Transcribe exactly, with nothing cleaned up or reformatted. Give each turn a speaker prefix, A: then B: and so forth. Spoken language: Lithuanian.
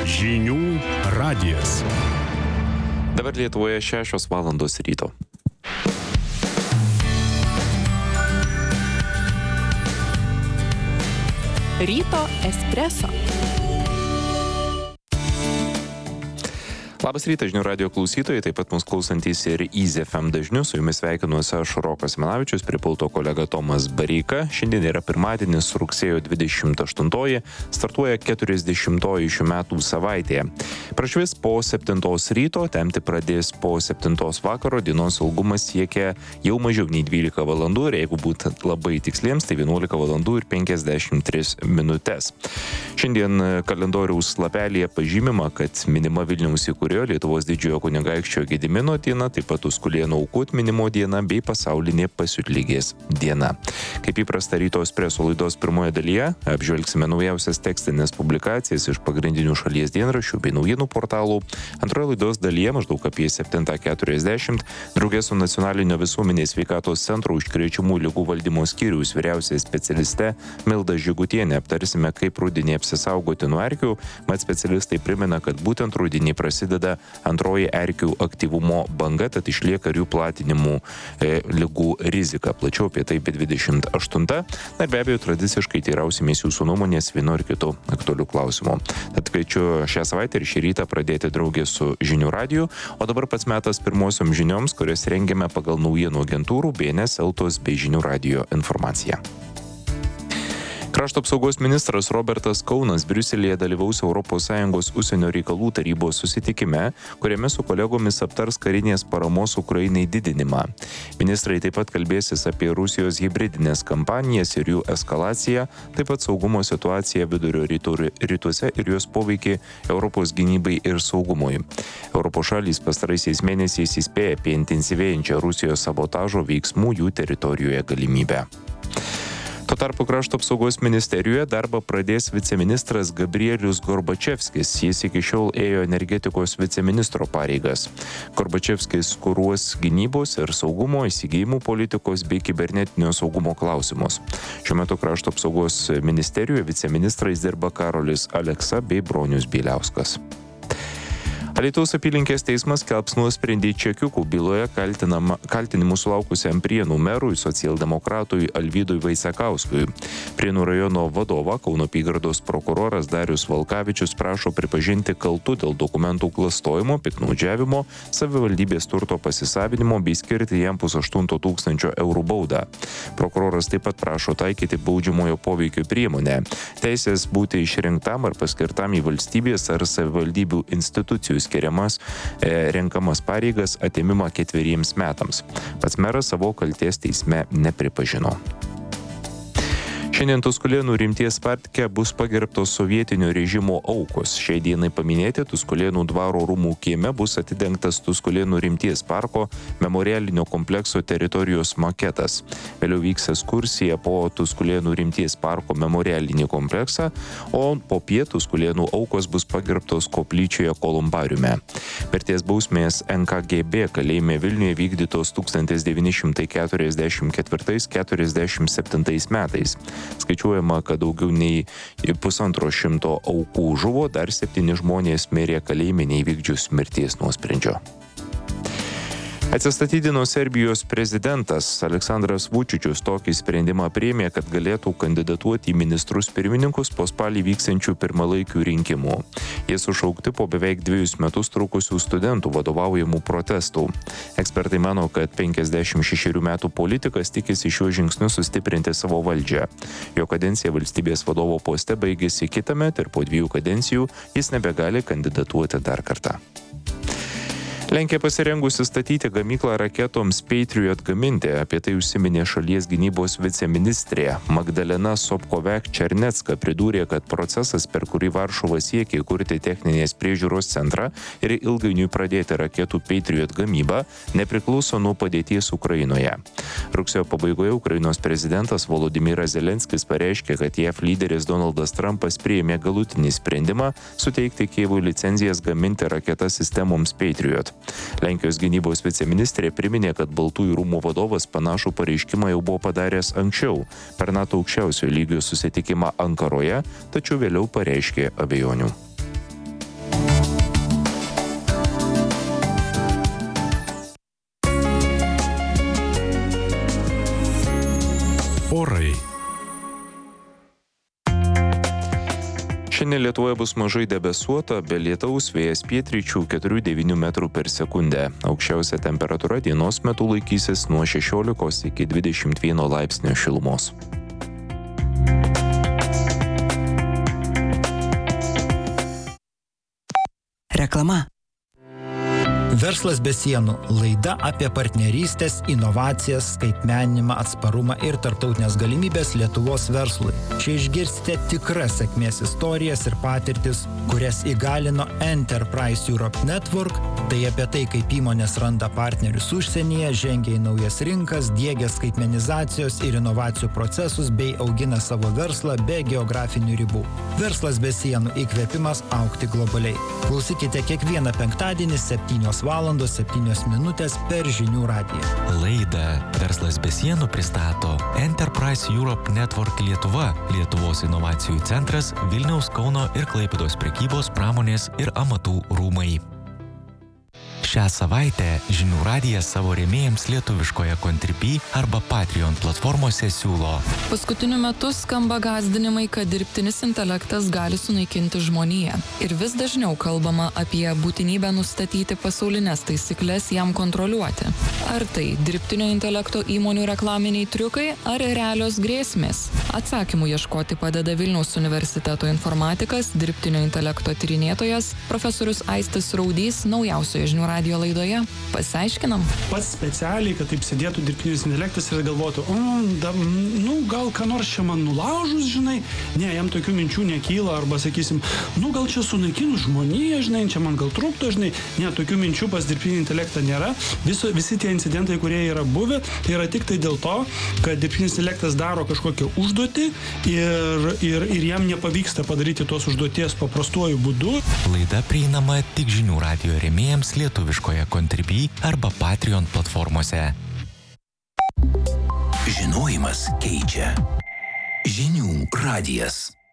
A: Žinių radijas.
B: Dabar Lietuvoje šešios valandos ryto.
C: Ryto espreso.
B: Labas rytas, Žinių radijo klausytojai, taip pat mūsų klausantys ir Easy F M dažniu. Su jumis sveikinuosi aš, Rokas Simanavičius, prie pulto kolega Tomas Bareika. Šiandien yra pirmadienis, rugsėjo dvidešimt aštuntoji, startuoja keturiasdešimtoji šių metų savaitė. Prašvis po septintos ryto, temti pradės po septintos vakaro, dienos ilgumas siekia jau mažiau nei dvylika valandų ir jeigu būtent labai tiksliems, tai vienuolika valandų ir penkiasdešimt tris minutės. Šiandien kalendoriaus lapelėje pažymima, kad minima Vilniaus įkūrimo Lietuvos didžiojo kunigaikščio Gedimino diena, taip pat Tuskulėnų aukų atminimo diena bei pasaulinė pasiutligės diena. Kaip įprasta ryto espreso laidos pirmoje dalyje, apžvelgsime naujausias tekstinės publikacijas iš pagrindinių šalies dienraščių bei naujienų portalų. Antroje laidos dalyje maždaug apie septintą keturiasdešimt drauge su Nacionalinio visuomenės sveikatos centro užkrečiamų ligų valdymo skyriaus vyriausiaja specialiste Milda Žigutienė aptarsime, kaip rudenį apsisaugoti nuo erkių. Mat specialistai primena, kad būtent rudenį prasideda antroji erkių aktyvumo banga, tad išlieka ir jų platinimų e, ligų rizika. Plačiau apie tai be dvidešimt aštunta. Na ir be abejo, tradiciškai teirausimės jūsų nuomonės vienu ar kitu aktualiu klausimu. Tad kviečiu šią savaitę ir šį rytą pradėti draugę su Žinių radiju, o dabar pats metas pirmosiom žinioms, kurias rengiame pagal naujienų agentūrų B N S, Eltos bei Žinių radijo informaciją. Krašto apsaugos ministras Robertas Kaunas Briuselyje dalyvaus Europos Sąjungos užsienio reikalų tarybos susitikime, kuriame su kolegomis aptars karinės paramos Ukrainai didinimą. Ministrai taip pat kalbėsis apie Rusijos hibridinės kampanijas ir jų eskalaciją, taip pat saugumo situaciją vidurio rytų, rytuose ir jos poveikį Europos gynybai ir saugumui. Europos šalys pastaraisiais mėnesiais įspėja apie intensyvėjančią Rusijos sabotažo veiksmų jų teritorijoje galimybę. Tuo tarpu Krašto apsaugos ministerijoje darbą pradės viceministras Gabrielius Gorbačevskis. Jis iki šiol ėjo energetikos viceministro pareigas. Gorbačevskis kuruos gynybos ir saugumo, įsigijimų politikos bei kibernetinio saugumo klausimus. Šiuo metu Krašto apsaugos ministerijoje viceministrais dirba Karolis Aleksa bei Bronius Bieliauskas. Alytaus apylinkės teismas skelbs nuosprendį Čekiukų byloje kaltinimų sulaukusiam Prienų merui socialdemokratui Alvydui Vaicekauskui. Prienų rajono vadovą Kauno apygardos prokuroras Darius Valkavičius prašo pripažinti kaltu dėl dokumentų klastojimo, piktnaudžiavimo, savivaldybės turto pasisavinimo bei skirti jam pusaštunto tūkstančio eurų baudą. Prokuroras taip pat prašo taikyti baudžiamojo poveikio priemonę. Teisės būti išrinktam ar paskirtam į valstybės ar savivaldybių institucijų skiriamas e, renkamas pareigas atėmimą ketveriems metams. Pats meras savo kaltės teisme nepripažino. Šiandien Tuskulėnų rimties parke bus pagerbtos sovietinio režimo aukos. Šiai dienai paminėti Tuskulėnų dvaro rūmų kieme bus atidengtas Tuskulėnų rimties parko memorialinio komplekso teritorijos maketas. Vėliau vyks ekskursija po Tuskulėnų rimties parko memorialinį kompleksą, o po pietų Tuskulėnų aukos bus pagerbtos koplyčioje Kolumbariume. Mirties bausmės N K G B kalėjime Vilniuje vykdytos tūkstantis devyni šimtai keturiasdešimt ketvirtais keturiasdešimt septintais metais. Skaičiuojama, kad daugiau nei pusantro šimto aukų žuvo, dar septyni žmonės mirė kalėjime neįvykdžius mirties nuosprendžio. Atsistatydino Serbijos prezidentas Aleksandras Vučičius tokį sprendimą priėmė, kad galėtų kandidatuoti į ministrus pirmininkus po spalį vyksiančių pirmalaikių rinkimų. Jie sušaukti po beveik dviejus metus trukusių studentų vadovaujamų protestų. Ekspertai mano, kad penkiasdešimt šešerių metų politikas tikisi šiuo žingsniu sustiprinti savo valdžią. Jo kadencija valstybės vadovo poste baigėsi kitąmet ir po dviejų kadencijų jis nebegali kandidatuoti dar kartą. Lenkija pasirengusi statyti gamyklą raketoms Patriot gaminti. Apie tai užsiminė šalies gynybos viceministrė Magdalena Sobkovek-Černecka. Pridūrė, kad procesas, per kurį Varšuva siekia įkurti techninės priežiūros centrą ir ilgainiui pradėti raketų Patriot gamybą, nepriklauso nuo padėties Ukrainoje. Rugsėjo pabaigoje Ukrainos prezidentas Volodymyras Zelenskis pareiškė, kad J A V lyderis Donaldas Trumpas priėmė galutinį sprendimą suteikti Kijevui licenzijas gaminti raketas sistemoms Patriot. Lenkijos gynybos viceministrė priminė, kad Baltųjų rūmų vadovas panašų pareiškimą jau buvo padaręs anksčiau, per NATO aukščiausio lygio susitikimą Ankaroje, tačiau vėliau pareiškė abejonių. Šiandien Lietuvoje bus mažai debesuota, be lietaus, vėjas pietryčių keturi devyni metrų per sekundę. Aukščiausia temperatūra dienos metu laikysis nuo šešiolikos iki dvidešimt vieno laipsnio šilumos.
D: Reklama.
E: Verslas be sienų – laida apie partnerystės, inovacijas, skaitmeninimą, atsparumą ir tarptautinės galimybės Lietuvos verslui. Čia išgirsite tikras sėkmės istorijas ir patirtis, kurias įgalino Enterprise Europe Network, tai apie tai, kaip įmonės randa partnerius užsienyje, žengia į naujas rinkas, diegia skaitmenizacijos ir inovacijų procesus bei augina savo verslą be geografinių ribų. Verslas be sienų – įkvėpimas augti globaliai. Klausykite kiekvieną penktadienį septynios valandos septynios minutės per Žinių radiją.
F: Laidą Verslas be sienų pristato Enterprise Europe Network Lietuva, Lietuvos inovacijų centras, Vilniaus, Kauno ir Klaipėdos prekybos, pramonės ir amatų rūmai. Šią savaitę Žinių radijas savo rėmėjams lietuviškoje Contribui arba Patreon platformose siūlo.
C: Paskutiniu metu skamba gąsdinimai, kad dirbtinis intelektas gali sunaikinti žmoniją. Ir vis dažniau kalbama apie būtinybę nustatyti pasaulinės taisyklės jam kontroliuoti. Ar tai dirbtinio intelekto įmonių reklaminiai triukai, ar realios grėsmės? Atsakymų ieškoti padeda Vilniaus universiteto informatikas, dirbtinio intelekto tyrinėtojas, profesorius Aistis Raudys naujausioje Žinių radijo laidoje. Pasiaiškinam.
G: Pats specialiai, kad taip sėdėtų dirbtinis intelektas ir galvotų, o, da, nu, gal ką nors čia man nulaužus, žinai, ne, jam tokių minčių nekyla, arba sakysim, nu, gal čia sunaikinu žmoniją, žinai, čia man gal trūkto, žinai, ne, tokių minčių pas dirbtinį intelektą nėra. Viso, visi tie incidentai, kurie yra buvę, tai yra tik tai dėl to, kad dirbtinis intelektas daro kažkokią užduotį ir, ir, ir jam nepavyksta padaryti tos užduoties paprastuoju būdu.
F: Laida prieinama tik Žinių radijo rėmėjams lietuviškoje Contribui arba Patreon platformose.
D: Žinojimas keičia. Žinių radijas.